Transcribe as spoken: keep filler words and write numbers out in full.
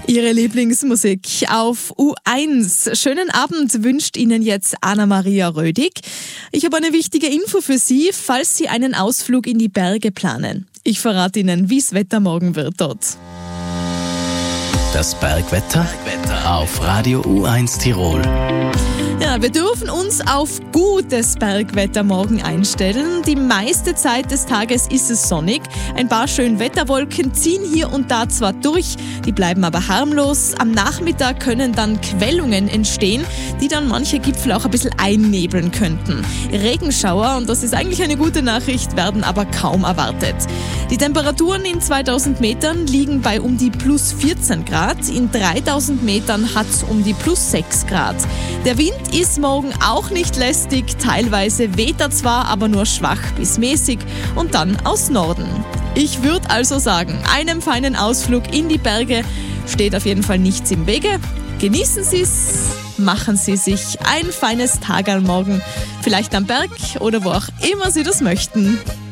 Ihre Lieblingsmusik auf U eins. Schönen Abend wünscht Ihnen jetzt Anna-Maria Rödig. Ich habe eine wichtige Info für Sie, falls Sie einen Ausflug in die Berge planen. Ich verrate Ihnen, wie das Wetter morgen wird dort. Das Bergwetter, Bergwetter auf Radio U eins Tirol. Ja, wir dürfen uns auf gutes Bergwetter morgen einstellen. Die meiste Zeit des Tages ist es sonnig. Ein paar schöne Wetterwolken ziehen hier und da zwar durch, die bleiben aber harmlos. Am Nachmittag können dann Quellungen entstehen, die dann manche Gipfel auch ein bisschen einnebeln könnten. Regenschauer, und das ist eigentlich eine gute Nachricht, werden aber kaum erwartet. Die Temperaturen in zweitausend Metern liegen bei um die plus vierzehn Grad. In dreitausend Metern hat es um die plus sechs Grad. Der Wind ist morgen auch nicht lästig, teilweise weht er zwar, aber nur schwach bis mäßig und dann aus Norden. Ich würde also sagen, einem feinen Ausflug in die Berge steht auf jeden Fall nichts im Wege. Genießen Sie es, machen Sie sich ein feines Tag am Morgen, vielleicht am Berg oder wo auch immer Sie das möchten.